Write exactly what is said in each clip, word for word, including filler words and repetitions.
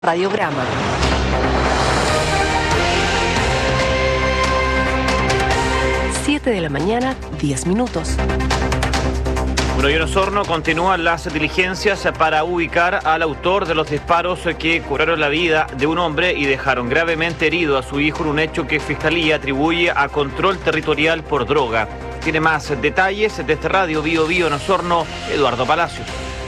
Radiograma. siete de la mañana, diez minutos. Bueno, y en Osorno continúan las diligencias para ubicar al autor de los disparos que cobraron la vida de un hombre y dejaron gravemente herido a su hijo en un hecho que Fiscalía atribuye a control territorial por droga. Tiene más detalles desde Radio Bío Bío en Osorno, Eduardo Palacios.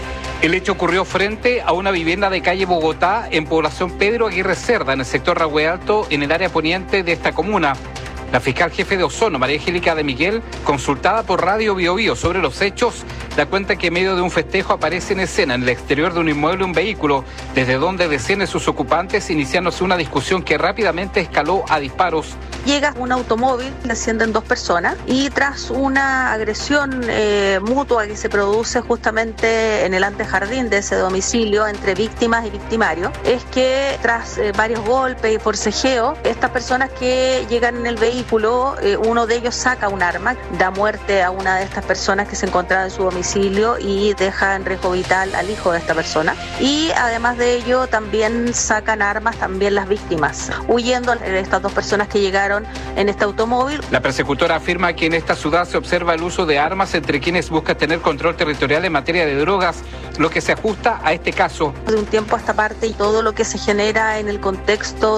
El hecho ocurrió frente a una vivienda de calle Bogotá en población Pedro Aguirre Cerda, en el sector Rahue Alto, en el área poniente de esta comuna. La fiscal jefe de Osorno, María Angélica de Miguel, consultada por Radio Bío Bío sobre los hechos, da cuenta que en medio de un festejo aparece en escena en el exterior de un inmueble un vehículo, desde donde descienden sus ocupantes, iniciándose una discusión que rápidamente escaló a disparos. Llega un automóvil, descienden dos personas y tras una agresión eh, mutua que se produce justamente en el antejardín de ese domicilio entre víctimas y victimarios, es que tras eh, varios golpes y forcejeo, estas personas que llegan en el vehículo, eh, uno de ellos saca un arma, da muerte a una de estas personas que se encontraba en su domicilio y deja en riesgo vital al hijo de esta persona. Y además de ello también sacan armas también las víctimas, huyendo de estas dos personas que llegaron en este automóvil. La persecutora afirma que en esta ciudad se observa el uso de armas entre quienes buscan tener control territorial en materia de drogas, lo que se ajusta a este caso. De un tiempo a esta parte y todo lo que se genera en el contexto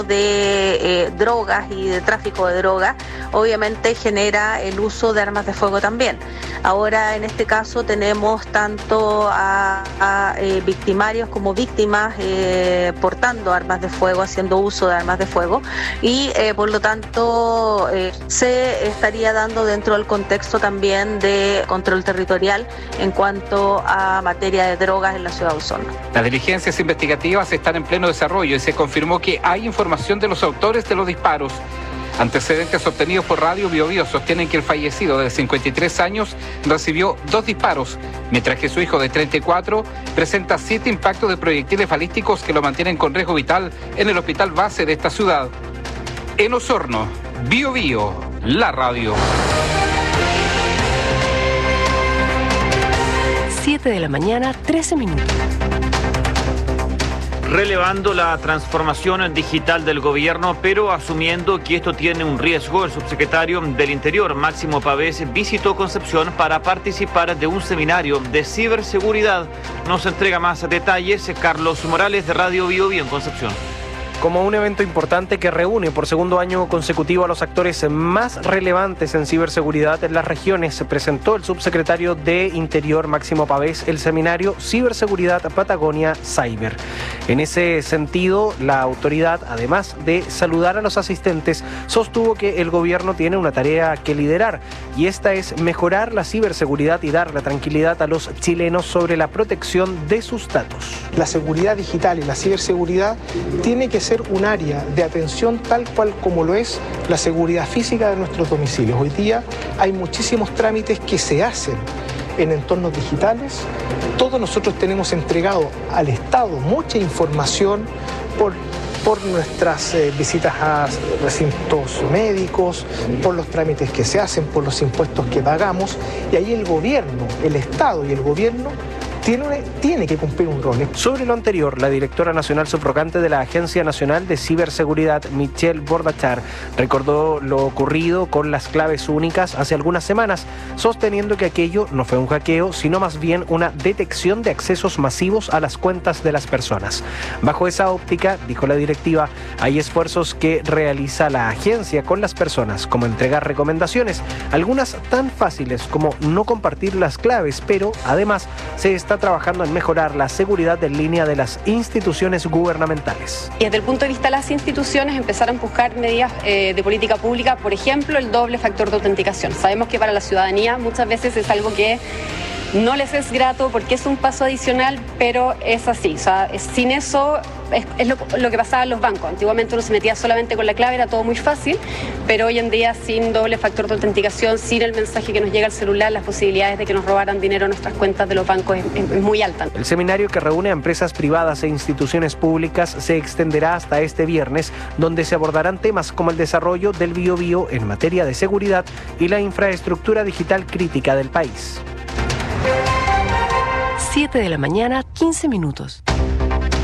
de eh, drogas y de tráfico de drogas, obviamente genera el uso de armas de fuego también. Ahora en este caso tenemos tanto a, a eh, victimarios como víctimas eh, portando armas de fuego, haciendo uso de armas de fuego y eh, por lo tanto Eh, se estaría dando dentro del contexto también de control territorial en cuanto a materia de drogas en la ciudad de Osorno. Las diligencias investigativas están en pleno desarrollo y se confirmó que hay información de los autores de los disparos. Antecedentes obtenidos por Radio Bío Bío sostienen que el fallecido de cincuenta y tres años recibió dos disparos, mientras que su hijo de treinta y cuatro presenta siete impactos de proyectiles balísticos que lo mantienen con riesgo vital en el hospital base de esta ciudad. En Osorno, Bío Bío, la radio. siete de la mañana, trece minutos. Relevando la transformación digital del gobierno, pero asumiendo que esto tiene un riesgo, el subsecretario del Interior, Máximo Pavés, visitó Concepción para participar de un seminario de ciberseguridad. Nos entrega más detalles Carlos Morales de Radio Bío Bío en Concepción. Como un evento importante que reúne por segundo año consecutivo a los actores más relevantes en ciberseguridad en las regiones, se presentó el subsecretario de Interior, Máximo Pavés, el seminario Ciberseguridad Patagonia Cyber. En ese sentido, la autoridad, además de saludar a los asistentes, sostuvo que el gobierno tiene una tarea que liderar, y esta es mejorar la ciberseguridad y dar la tranquilidad a los chilenos sobre la protección de sus datos. La seguridad digital y la ciberseguridad tiene que ser un área de atención tal cual como lo es la seguridad física de nuestros domicilios. Hoy día hay muchísimos trámites que se hacen en entornos digitales. Todos nosotros tenemos entregado al Estado mucha información por, por nuestras eh, visitas a recintos médicos, por los trámites que se hacen, por los impuestos que pagamos, y ahí el gobierno, el Estado y el gobierno Tiene, tiene que cumplir un rol. Sobre lo anterior, la directora nacional subrogante de la Agencia Nacional de Ciberseguridad, Michelle Bordachar, recordó lo ocurrido con las claves únicas hace algunas semanas, sosteniendo que aquello no fue un hackeo, sino más bien una detección de accesos masivos a las cuentas de las personas. Bajo esa óptica, dijo la directiva, hay esfuerzos que realiza la agencia con las personas, como entregar recomendaciones, algunas tan fáciles como no compartir las claves, pero además se está trabajando en mejorar la seguridad en línea de las instituciones gubernamentales. Y desde el punto de vista de las instituciones, empezar a empujar medidas eh, de política pública, por ejemplo, el doble factor de autenticación. Sabemos que para la ciudadanía muchas veces es algo que no les es grato porque es un paso adicional, pero es así. O sea, es, sin eso es, es lo, lo que pasaba en los bancos. Antiguamente uno se metía solamente con la clave, era todo muy fácil, pero hoy en día sin doble factor de autenticación, sin el mensaje que nos llega al celular, las posibilidades de que nos robaran dinero a nuestras cuentas de los bancos es, es, es muy alta. El seminario, que reúne a empresas privadas e instituciones públicas, se extenderá hasta este viernes, donde se abordarán temas como el desarrollo del Bío Bío en materia de seguridad y la infraestructura digital crítica del país. siete de la mañana, quince minutos.